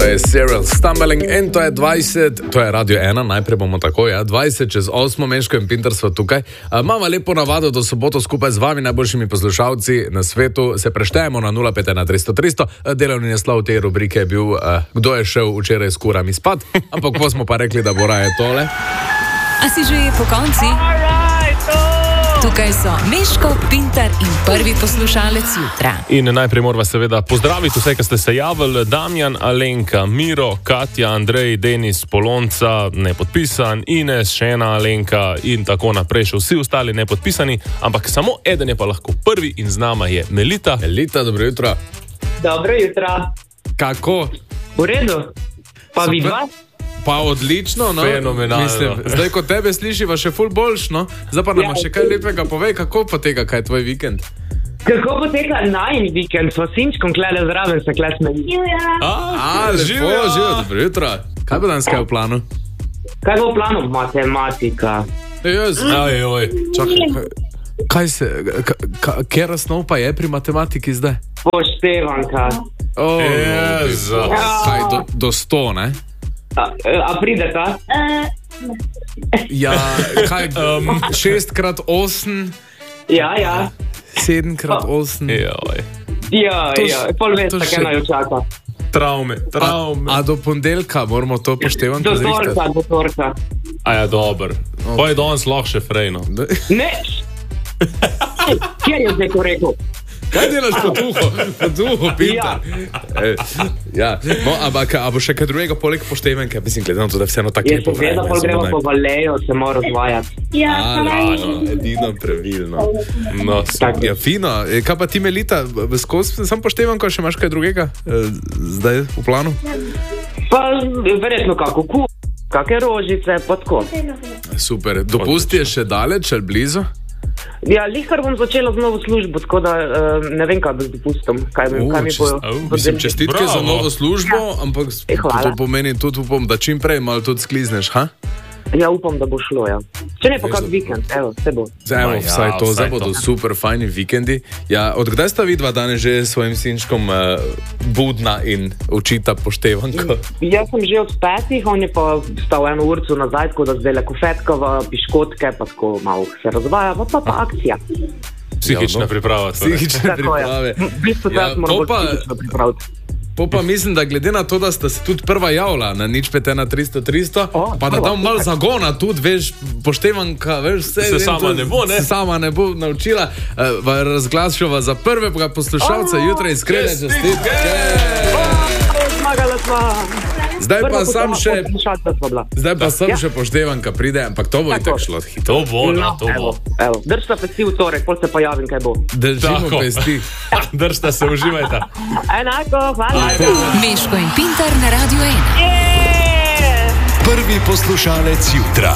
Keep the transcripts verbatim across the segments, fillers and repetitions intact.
To je Serial Stumbling in to je dvajset, to je Radio ena, najprej bomo tako, ja, dvajset čez osmo, Meško in Pintar sva tukaj. Imamo lepo navado, da soboto skupaj z vami, najboljšimi poslušalci na svetu, se preštejemo na nula pet ena tristo tristo. Delovni naslov te rubrike je bil, uh, kdo je šel včeraj s kurami spat, ampak ko smo pa rekli, da bo raje tole. A si že po konci? Tukaj so Meško, Pintar in prvi poslušalec jutra. In najprej morava seveda pozdraviti vse, ki ste se javili. Damjan, Alenka, Miro, Katja, Andrej, Denis, Polonca, nepodpisan, Ines, še ena Alenka in tako naprej, še vsi ostali nepodpisani, ampak samo eden je pa lahko prvi in z nama je Melita. Melita, dobro jutro. Dobro jutro. Kako? V redu. Pa vidva? Pa odlično, no. Fenomenalno. Mislim, zdaj, ko tebe slišiva še ful boljš, no. Zdaj pa nam Ja. še kaj lepega povej, kako poteka, kaj je tvoj vikend? Kako poteka najin vikend? So sinčkom klede zraven, se kle smeji. A, lepo, živo, dobro jutro. Kaj bo danes kaj v planu? Kaj bo v planu? Matematika. Jaz, Aj, oj. čakaj, kaj, kaj se, ka, ka, kera snov pa je pri matematiki zdaj? Poštevanka. Oh, Jezu. Kaj, do, do sto, ne? A, a prideta? Ja, kaj, um, šest krat osem, Ja, ja. sedem krat osem. Joj. Ja, To ja. š- Pol to veste, še- kaj naj čaka. Traume, A, traume. a do ponedeljka moramo to poštevanko Do zrihtati? torka, do torka. A ja, dober. Pa je danes lahko še frejno. Ne! Ej, kje je zdaj to rekel? Kaj delaš po duhu? Po duhu, Pintar. Ja. ja. No, ampak, a bo še kaj drugega poleg poštevanke? Mislim, glede na to, da vseeno tako Je lepo seveda, pol gremo po valejo, se mora razvajati. A, no, edino pravilno. No, Tako. Ja, fino. E, kaj pa ti, Melita, skozi sam poštevanko, še imaš kaj drugega e, zdaj v planu? Pa verjetno kako ku, kakšne rožice, pa tako. Super. Dopust je še daleč ali blizu? Ja, lihkar bom začela z novo službo, tako da uh, ne vem, kaj bo z dopustom, kaj, mi- O, kaj mi čest- bojo. au, Mislim, čestitke Bravo. za novo službo, ampak E, hvala. to pomeni tudi, upam, da čim prej malo tudi sklizneš, ha? Ja, upam, da bo šlo, ja. Če ne, pa Veš, kak da- vikend, evo, vse bo. Zdaj, Ma evo, ja, vsaj to, vsaj zdaj bodo to. super fajni vikendi. Ja, odkdaj sta vidva danes že s svojim sinčkom uh, budna in učita poštevanko? Jaz sem že od petih, on je pa stal eno urco nazaj, tako da zdaj le kofetkava, piškotke, pa tako malo se razvaja, pa pa, pa akcija. Psihična Ja, no. priprava. torej. Psihične Tako je. priprave. V bistvu Ja, ja, moramo to pa- bolj psihično pripraviti. Po pa mislim, da glede na to, da sta se tudi prva javila na nič pet ena tristo tristo, O, pa da prva, tam malo zagona tudi, veš, poštevanka, veš, vse. Se vem, sama to- ne bo, ne? Se sama ne bo naučila. Uh, razglašava za prvega poslušalca jutra iskrene čestitke. Zmagala sva. Zdaj pa Prva sam še, poslušalca sva bila. zdaj pa sam Ja. še poštevanka pride, ampak to bo Tako. itak šlo hitro. To bo, no, to bo. evo, evo. Držite pesti v torek, pol se pa javim, kaj bo. Držimo Tako. pesti. Držite se, uživajte. Enako, hvala. Meško in Pintar na Radio ena. Prvi poslušalec jutra.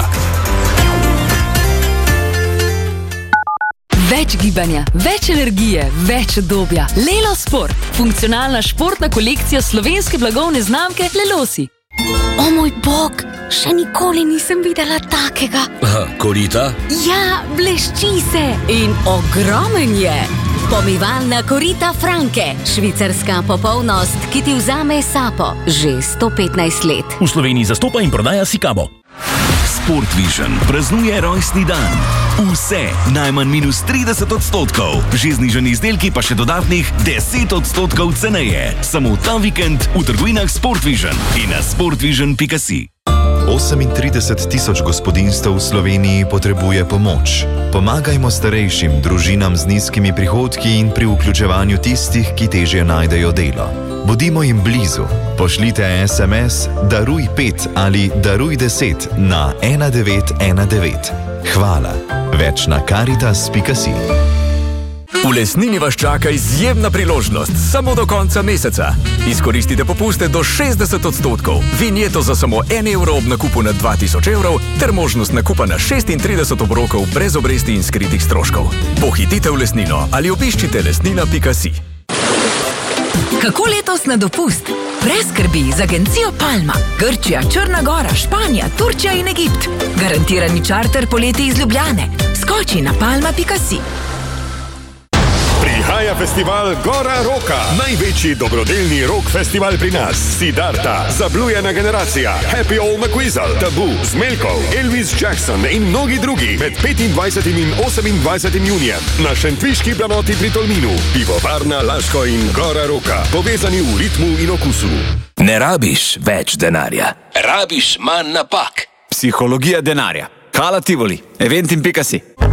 Več gibanja, več energije, več obdobja. Lelo Sport. Funkcionalna športna kolekcija slovenske blagovne znamke Lelosi. O moj bog, še nikoli nisem videla takega. Korita? Ja, blešči se in ogromen je. Pomivalna korita Franke, švicarska popolnost, ki ti vzame sapo že sto petnajst let. V Sloveniji zastopa in prodaja Sikabo. Sport Vision praznuje rojstni dan. Vse najmanj minus trideset odstotkov, že znižani izdelki pa še dodatnih deset odstotkov ceneje. Samo ta vikend v trgovinah Sport Vision in na sportvision pika si. osemintrideset tisoč gospodinjstev v Sloveniji potrebuje pomoč. Pomagajmo starejšim, družinam z nizkimi prihodki in pri vključevanju tistih, ki težje najdejo delo. Bodimo jim blizu. Pošljite es em es Daruj pet ali Daruj deset na ena devet ena devet. Hvala. Več na karitas pika si. V Lesnini vas čaka izjemna priložnost samo do konca meseca. Izkoristite popuste do šestdeset odstotkov, vinjeto za samo en evro ob nakupu na dva tisoč evrov ter možnost nakupa na šestintrideset obrokov brez obresti in skritih stroškov. Pohitite v Lesnino ali obiščite lesnina pika si. Kako letos na dopust? Brez skrbi z agencijo Palma. Grčija, Črna Gora, Španija, Turčija in Egipt. Garantirani čarter poleti iz Ljubljane. Skoči na palma pika si. Prihaja prihaja festival Gora Roka. Največji dobrodelni rock festival pri nas. Siddharta, Zablujena generacija, Happy Old McWeasel, Tabu, Smelkov, Elvis Jackson in mnogi drugi med petindvajsetim in osemindvajsetim junijem na Šentviški planoti pri Tolminu. Pivovarna Laško in Gora Roka. Povezani v ritmu in okusu. Ne rabiš več denarja. Rabiš manj napak. Psihologija denarja. Hala Tivoli. Eventim pika si.